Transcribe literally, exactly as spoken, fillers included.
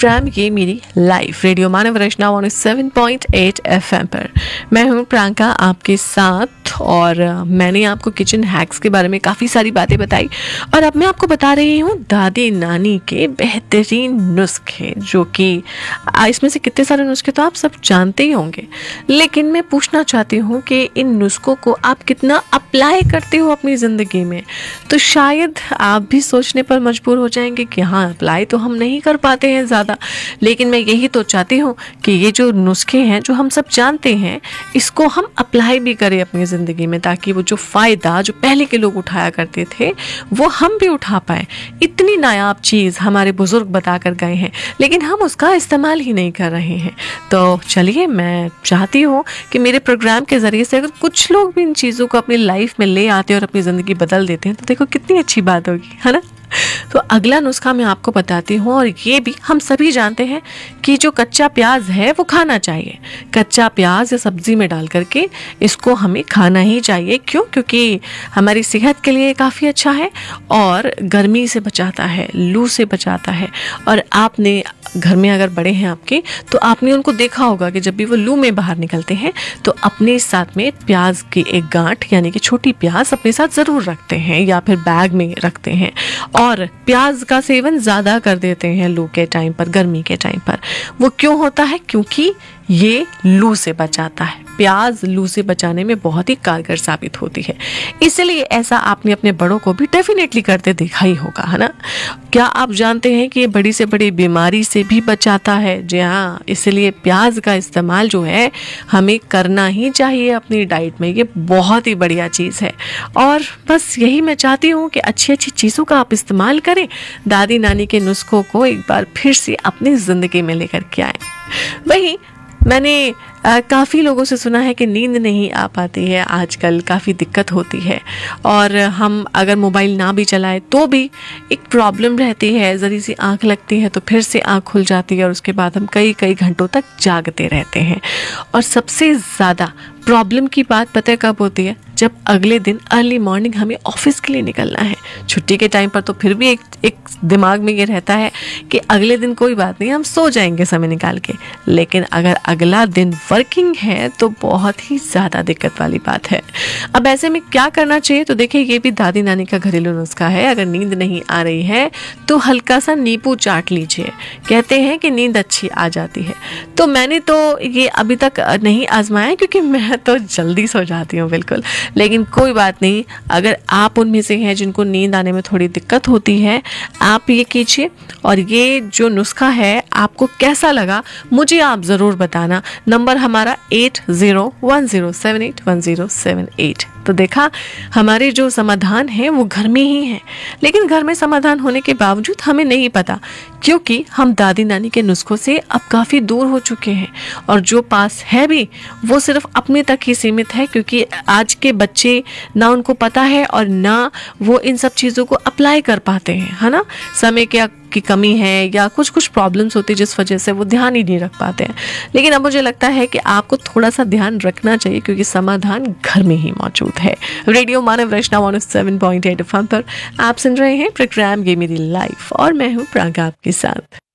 Programme ये मेरी life radio मानव रचना one seven point eight F M पर। मैं हूँ प्रियंका आपके साथ और मैंने आपको किचन हैक्स के बारे में काफ़ी सारी बातें बताई और अब मैं आपको बता रही हूँ दादी नानी के बेहतरीन नुस्खे, जो कि इसमें से कितने सारे नुस्खे तो आप सब जानते ही होंगे, लेकिन मैं पूछना चाहती हूँ कि इन नुस्खों को आप कितना अप्लाई करते हो अपनी ज़िंदगी में। तो शायद आप भी सोचने पर मजबूर हो जाएंगे कि हाँ, अप्लाई तो हम नहीं कर पाते हैं ज़्यादा, लेकिन मैं यही तो चाहती हूँ कि ये जो नुस्खे हैं जो हम सब जानते हैं, इसको हम अप्लाई भी करें अपनी ज़िंदगी में, ताकि वो जो फ़ायदा जो पहले के लोग उठाया करते थे वो हम भी उठा पाएँ। इतनी नायाब चीज़ हमारे बुज़ुर्ग बता कर गए हैं, लेकिन हम उसका इस्तेमाल ही नहीं कर रहे हैं। तो चलिए, मैं चाहती हूँ कि मेरे प्रोग्राम के ज़रिए से अगर कुछ लोग भी इन चीज़ों को अपनी लाइफ में ले आते हैं और अपनी ज़िंदगी बदल देते हैं तो देखो कितनी अच्छी बात होगी, है ना। तो अगला नुस्खा मैं आपको बताती हूँ, और ये भी हम सभी जानते हैं कि जो कच्चा प्याज है वो खाना चाहिए। कच्चा प्याज या सब्जी में डाल करके इसको हमें खाना ही चाहिए। क्यों? क्योंकि हमारी सेहत के लिए काफ़ी अच्छा है और गर्मी से बचाता है, लू से बचाता है। और आपने घर में अगर बड़े हैं आपके, तो आपने उनको देखा होगा कि जब भी वो लू में बाहर निकलते हैं तो अपने साथ में प्याज की एक गांठ यानी कि छोटी प्याज अपने साथ ज़रूर रखते हैं या फिर बैग में रखते हैं, और प्याज का सेवन ज़्यादा कर देते हैं लू के टाइम पर, गर्मी के टाइम पर। वो क्यों होता है? क्योंकि ये लू से बचाता है। प्याज लू से बचाने में बहुत ही कारगर साबित होती है, इसलिए ऐसा आपने अपने बड़ों को भी डेफिनेटली करते देखा ही होगा, है ना। क्या आप जानते हैं कि ये बड़ी से बड़ी बीमारी से भी बचाता है? जी हाँ, इसलिए प्याज का इस्तेमाल जो है हमें करना ही चाहिए अपनी डाइट में। ये बहुत ही बढ़िया चीज़ है और बस यही मैं चाहती हूँ कि अच्छी अच्छी चीज़ों का आप इस्तेमाल करें, दादी नानी के नुस्खों को एक बार फिर से अपनी ज़िंदगी में लेकर के आए। वही मैंने काफ़ी लोगों से सुना है कि नींद नहीं आ पाती है, आजकल काफ़ी दिक्कत होती है, और हम अगर मोबाइल ना भी चलाए तो भी एक प्रॉब्लम रहती है, ज़री सी आँख लगती है तो फिर से आँख खुल जाती है और उसके बाद हम कई कई घंटों तक जागते रहते हैं। और सबसे ज़्यादा प्रॉब्लम की बात पता है कब होती है? जब अगले दिन अर्ली मॉर्निंग हमें ऑफिस के लिए निकलना है। छुट्टी के टाइम पर तो फिर भी एक एक दिमाग में ये रहता है कि अगले दिन कोई बात नहीं, हम सो जाएंगे समय निकाल के, लेकिन अगर अगला दिन वर्किंग है तो बहुत ही ज़्यादा दिक्कत वाली बात है। अब ऐसे में क्या करना चाहिए? तो देखिए, ये भी दादी नानी का घरेलू नुस्खा है। अगर नींद नहीं आ रही है तो हल्का सा नींबू चाट लीजिए। कहते हैं कि नींद अच्छी आ जाती है। तो मैंने तो ये अभी तक नहीं आजमाया क्योंकि मैं तो जल्दी सो जाती हूँ बिल्कुल, लेकिन कोई बात नहीं, अगर आप उनमें से हैं जिनको नींद आने में थोड़ी दिक्कत होती है, आप ये कीजिए। और ये जो नुस्खा है आपको कैसा लगा मुझे आप ज़रूर बताना। नंबर हमारा eight zero one zero seven eight one zero seven eight. तो देखा, हमारे जो समाधान हैं वो घर में ही हैं, लेकिन घर में समाधान होने के बावजूद हमें नहीं पता, क्योंकि हम दादी नानी के नुस्खों से अब काफ़ी दूर हो चुके हैं, और जो पास है भी वो सिर्फ अपने तक ही सीमित है, क्योंकि आज के बच्चे ना उनको पता है और ना वो इन सब चीज़ों को अप्लाई कर पाते हैं, है ना। समय क्या की कमी है या कुछ कुछ प्रॉब्लम्स होती है जिस वजह से वो ध्यान ही नहीं रख पाते हैं। लेकिन अब मुझे लगता है कि आपको थोड़ा सा ध्यान रखना चाहिए, क्योंकि समाधान घर में ही मौजूद है। रेडियो मानव रचना one seven point eight F M पर आप सुन रहे हैं प्रोग्राम ये मेरी लाइफ, और मैं हूँ प्रियंका आपके साथ।